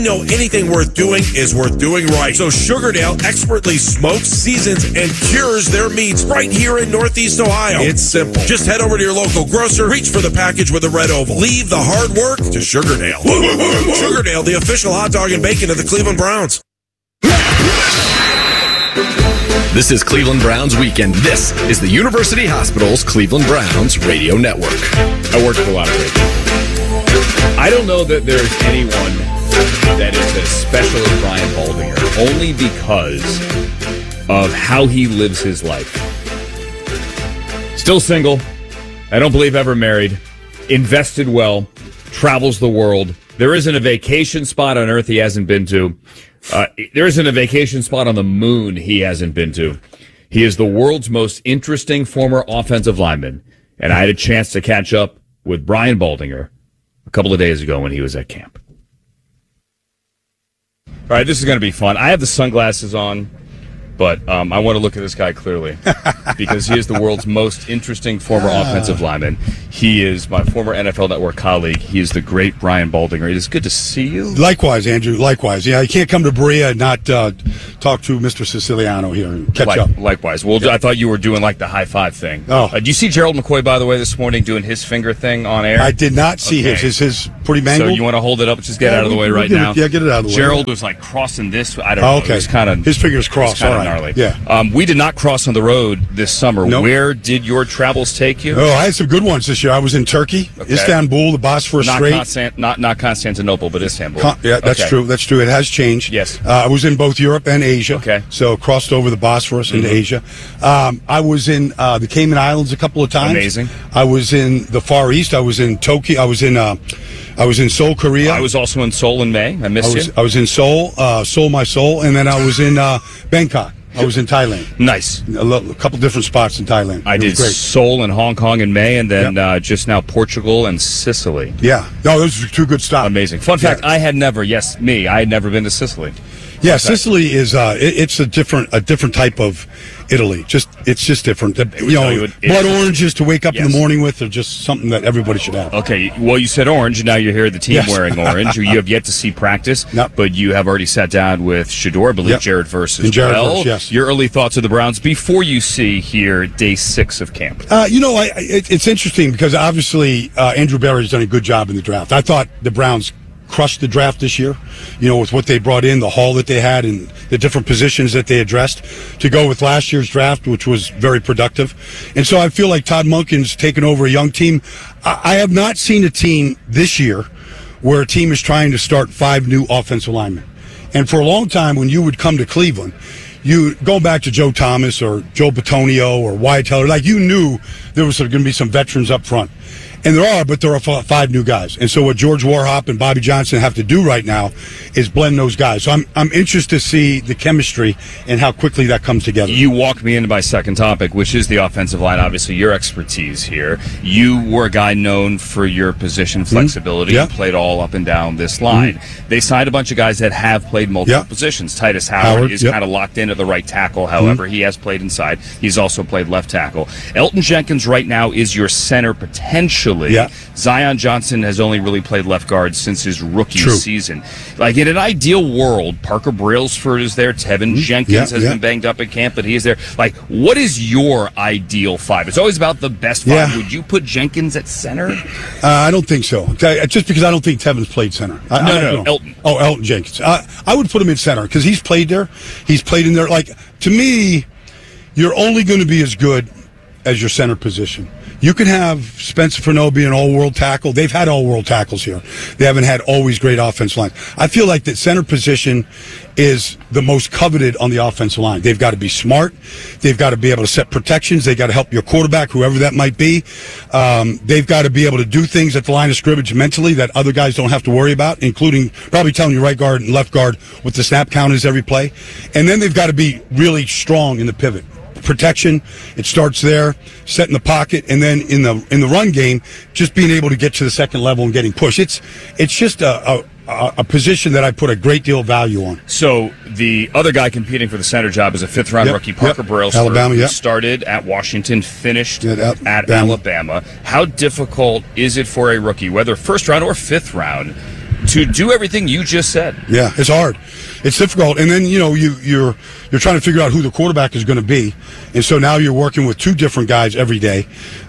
know anything worth doing is worth doing right. So Sugardale expertly smokes, seasons, and cures their meats right here in Northeast Ohio. It's simple. Just head over to your local grocer, reach for the package with a red oval. Leave the hard work to Sugardale. Sugardale, the official hot dog and bacon of the Cleveland Browns. This is Cleveland Browns Weekend. This is the University Hospital's Cleveland Browns Radio Network. I work for a lot of radio. I don't know that there's anyone that is as special as Brian Baldinger, only because of how he lives his life. Still single. I don't believe ever married. Invested well. Travels the world. There isn't a vacation spot on Earth he hasn't been to. There isn't a vacation spot on the moon he hasn't been to. He is the world's most interesting former offensive lineman. And I had a chance to catch up with Brian Baldinger a couple of days ago when he was at camp. All right, this is going to be fun. I have the sunglasses on, but I want to look at this guy clearly because he is the world's most interesting former offensive lineman. He is my former NFL Network colleague. He is the great Brian Baldinger. It is good to see you. Likewise, Andrew. Likewise. Yeah, you can't come to Berea and not talk to Mr. Siciliano here and catch up. Likewise. Well, I thought you were doing like the high five thing. Oh. Do you see Gerald McCoy, by the way, this morning doing his finger thing on air? I did not see his. Is his pretty mangled? So you want to hold it up and just get out of the way right now? Yeah, get it out of the way. Gerald was like crossing this. I don't know. Okay. It was kind of, his fingers crossed. Kind of gnarly. Yeah. We did not cross on the road this summer. Nope. Where did your travels take you? Oh, I had some good ones this year. I was in Turkey, Istanbul, the Bosphorus Strait. Not Constantinople, but Istanbul. That's true. That's true. It has changed. Yes. I was in both Europe and Asia. Okay. So crossed over the Bosphorus into Asia. I was in the Cayman Islands a couple of times. Amazing. I was in the Far East. I was in Tokyo. I was in Seoul, Korea. I was also in Seoul in May. I missed you. I was in Seoul, Seoul, my soul, and then I was in Bangkok. I was in Thailand. Nice. A couple different spots in Thailand. I did Seoul and Hong Kong in May, and then just now Portugal and Sicily. Yeah. No, those are two good stops. Amazing. Fun fact, I had never been to Sicily. Yeah, Sicily is it's a different type of Italy. It's just different. Blood oranges to wake up in the morning with are just something that everybody should have. Okay, well, you said orange. Now you're here, the team wearing orange. You have yet to see practice, but you have already sat down with Shedeur, I believe Jared Verse as well. Verse, yes. Your early thoughts of the Browns before you see here day 6 of camp. It's interesting because obviously Andrew Berry's done a good job in the draft. I thought the Browns crushed the draft this year, with what they brought in, the haul that they had, and the different positions that they addressed to go with last year's draft, which was very productive. And so I feel like Todd Monken's taken over a young team. I have not seen a team this year where a team is trying to start 5 new offensive linemen. And for a long time, when you would come to Cleveland, you go back to Joe Thomas or Joe Bitonio or Wyatt Teller, like you knew there was going to be some veterans up front. And there are 5 new guys. And so what George Warhop and Bobby Johnson have to do right now is blend those guys. So I'm interested to see the chemistry and how quickly that comes together. You walked me into my second topic, which is the offensive line. Obviously, your expertise here. You were a guy known for your position flexibility and played all up and down this line. They signed a bunch of guys that have played multiple positions. Titus Howard is kind of locked in at the right tackle. However, he has played inside. He's also played left tackle. Elton Jenkins right now is your center potentially. Zion Johnson has only really played left guard since his rookie season. Like in an ideal world, Parker Brailsford is there. Tevin Jenkins has been banged up at camp, but he is there. Like, what is your ideal 5? It's always about the best 5. Would you put Jenkins at center? I don't think so. Just because I don't think Tevin's played center. No, Elton. Oh, Elton Jenkins. I would put him in center because he's played there. He's played in there. Like, to me, you're only going to be as good as your center position. You can have Spencer Furneaux be an all-world tackle. They've had all-world tackles here. They haven't had always great offensive lines. I feel like that center position is the most coveted on the offensive line. They've got to be smart. They've got to be able to set protections. They've got to help your quarterback, whoever that might be. They've got to be able to do things at the line of scrimmage mentally that other guys don't have to worry about, including probably telling your right guard and left guard what the snap count is every play. And then they've got to be really strong in the pivot. Protection, it starts there, set in the pocket, and then in the run game, just being able to get to the second level and getting pushed. It's just a position that I put a great deal of value on. So the other guy competing for the center job is a 5th-round rookie, Parker Brailsford, Alabama, who started at Washington, finished at Alabama. How difficult is it for a rookie, whether 1st round or 5th round, to do everything you just said. Yeah, it's hard. It's difficult. And then, you're trying to figure out who the quarterback is going to be. And so now you're working with two different guys every day,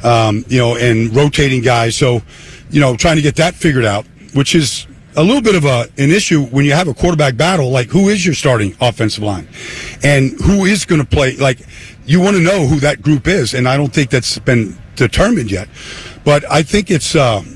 and rotating guys. So, trying to get that figured out, which is a little bit of an issue when you have a quarterback battle. Like, who is your starting offensive line? And who is going to play? Like, you want to know who that group is. And I don't think that's been determined yet. But I think it's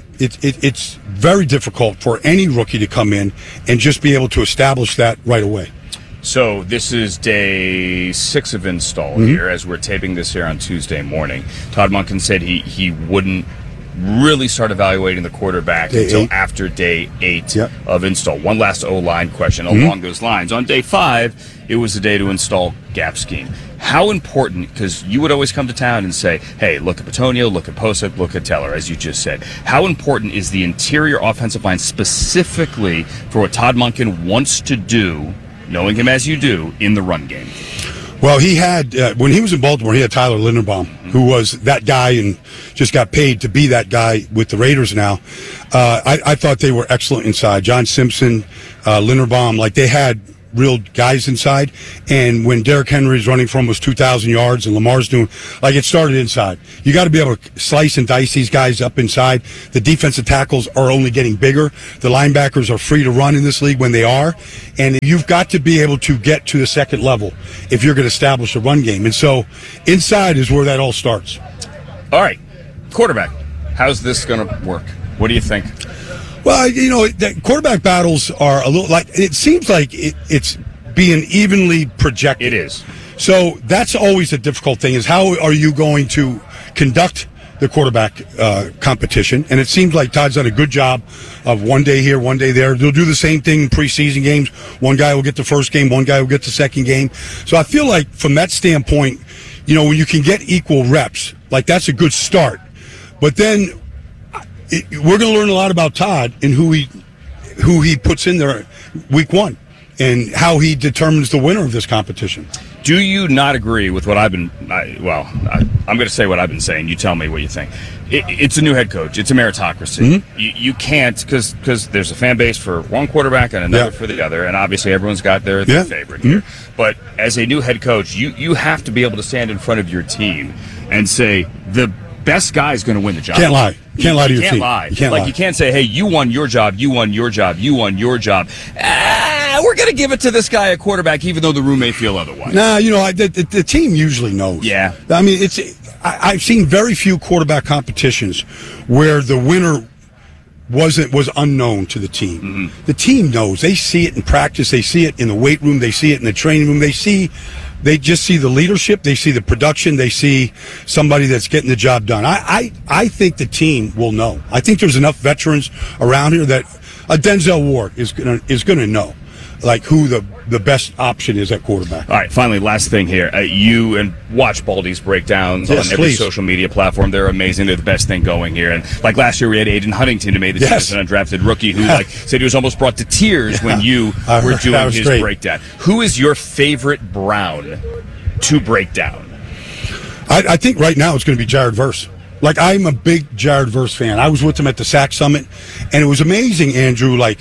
very difficult for any rookie to come in and just be able to establish that right away. So this is day 6 of install here as we're taping this here on Tuesday morning. Todd Monken said he wouldn't really start evaluating the quarterback until after day 8 of install. One last O-line question along those lines. On day 5, it was the day to install gap scheme. How important, because you would always come to town and say, hey, look at Petonio, look at Posick, look at Teller, as you just said. How important is the interior offensive line specifically for what Todd Monken wants to do, knowing him as you do, in the run game? Well, he had, when he was in Baltimore, he had Tyler Linderbaum, who was that guy and just got paid to be that guy with the Raiders now. I thought they were excellent inside. John Simpson, Linderbaum, like they had real guys inside. And when Derrick Henry's running for almost 2,000 yards and Lamar's doing, like it started inside. You got to be able to slice and dice these guys up inside. The defensive tackles are only getting bigger. The linebackers are free to run in this league when they are. And you've got to be able to get to the second level if you're going to establish a run game. And so inside is where that all starts. All right. Quarterback. How's this going to work? What do you think? Well, the quarterback battles are a little like, it seems like it's being evenly projected. It is. So that's always a difficult thing, is how are you going to conduct the quarterback competition? And it seems like Todd's done a good job of one day here, one day there. They'll do the same thing in preseason games. One guy will get the first game, one guy will get the second game. So I feel like from that standpoint, when you can get equal reps, like that's a good start. But then we're going to learn a lot about Todd and who he puts in there week 1 and how he determines the winner of this competition. Do you not agree with what I'm going to say what I've been saying. You tell me what you think. It's a new head coach. It's a meritocracy. You can't, because there's a fan base for one quarterback and another for the other, and obviously everyone's got their favorite here. But as a new head coach, you have to be able to stand in front of your team and say, the best guy is going to win the job. Can't lie. Can't lie to your team. You can't lie. You can't say, hey, you won your job, you won your job, you won your job. We're going to give it to this guy at quarterback, even though the room may feel otherwise. Nah, the team usually knows. Yeah. I mean, I've seen very few quarterback competitions where the winner was unknown to the team. The team knows. They see it in practice. They see it in the weight room. They see it in the training room. They just see the leadership. They see the production. They see somebody that's getting the job done. I think the team will know. I think there's enough veterans around here that a Denzel Ward is gonna know, like, who the best option is at quarterback. All right, finally, last thing here. You and watch Baldy's breakdowns on every social media platform. They're amazing. They're the best thing going here. And like last year, we had Aiden Huntington, who made the team as an undrafted rookie, who said he was almost brought to tears when you were doing his breakdown. Who is your favorite Brown to break down? I think right now it's going to be Jared Verse. Like, I'm a big Jared Verse fan. I was with him at the SAC Summit, and it was amazing, Andrew. Like,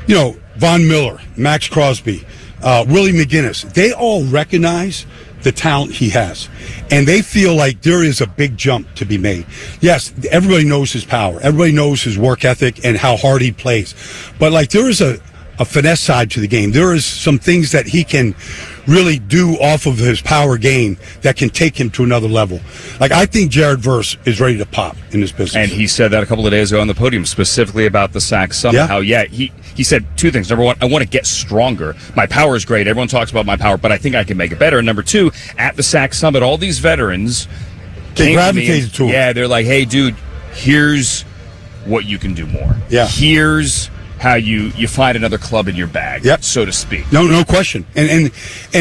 Von Miller, Max Crosby, Willie McGinnis, they all recognize the talent he has. And they feel like there is a big jump to be made. Yes, everybody knows his power. Everybody knows his work ethic and how hard he plays. But, like, there is a finesse side to the game. There is some things that he can really do off of his power game that can take him to another level. Like, I think Jared Verse is ready to pop in this business. And he said that a couple of days ago on the podium, specifically about the SAC Summit. How, he said two things. Number one, I want to get stronger. My power is great. Everyone talks about my power, but I think I can make it better. And number two, at the SAC Summit, all these veterans they gravitated to him. Yeah, they're like, hey, dude, here's what you can do more. Yeah. Here's how you find another club in your bag, so to speak. No question. And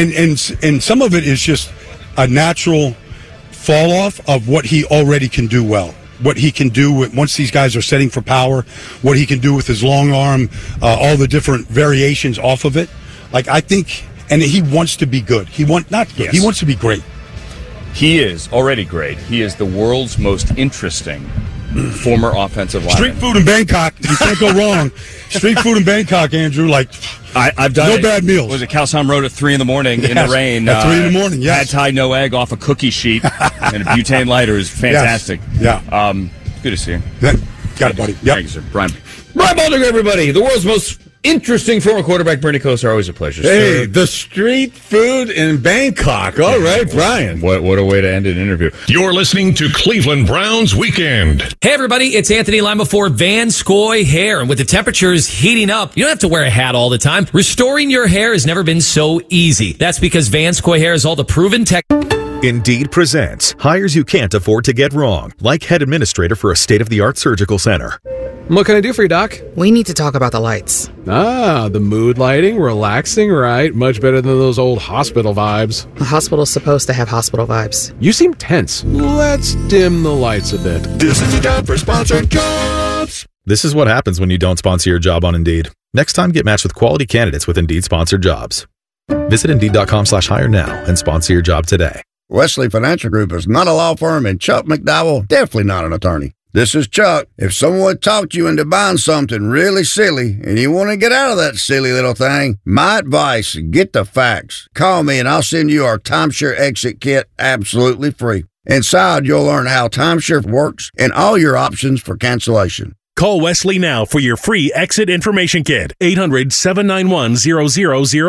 some of it is just a natural fall off of what he already can do well. What he can do once these guys are setting for power, what he can do with his long arm, all the different variations off of it. Like, I think, and he wants to be good. He wants to be great. He is already great. He is the world's most interesting former offensive lineman. Street food in Bangkok. You can't go wrong. Street food in Bangkok, Andrew. Like, I've done no bad meals. Was it Khao Sam Road at 3 in the morning in the rain? At 3 in the morning, yes. Pad Thai, no egg off a cookie sheet and a butane lighter is fantastic. Yes. Yeah. Good to see you. Yeah. Got it, buddy. Yep. Thank you, sir. Brian Baldinger, everybody. The world's most interesting former quarterback, Bernie Kosar. Always a pleasure. Hey, sir. the street food in Bangkok. All right, Brian. What a way to end an interview. You're listening to Cleveland Browns Weekend. Hey, everybody, it's Anthony Lima for Vanscoy Hair. And with the temperatures heating up, you don't have to wear a hat all the time. Restoring your hair has never been so easy. That's because Vanscoy Hair has all the proven tech. Indeed presents hires you can't afford to get wrong, like head administrator for a state-of-the-art surgical center. What can I do for you, Doc? We need to talk about the lights. The mood lighting, relaxing, right? Much better than those old hospital vibes. A hospital's supposed to have hospital vibes. You seem tense. Let's dim the lights a bit. This is your time for sponsored jobs. This is what happens when you don't sponsor your job on Indeed. Next time, get matched with quality candidates with Indeed sponsored jobs. Visit Indeed.com/hire now and sponsor your job today. Wesley Financial Group is not a law firm, and Chuck McDowell definitely not an attorney. This is Chuck. If someone talked you into buying something really silly and you want to get out of that silly little thing, my advice, get the facts. Call me and I'll send you our timeshare exit kit absolutely free. Inside, you'll learn how timeshare works and all your options for cancellation. Call Wesley now for your free exit information kit. 800-791-0000.